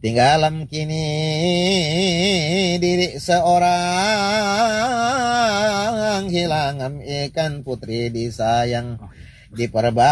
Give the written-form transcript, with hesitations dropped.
Tinggalam kini diri seorang, hilangan ikan putri disayang, diperbah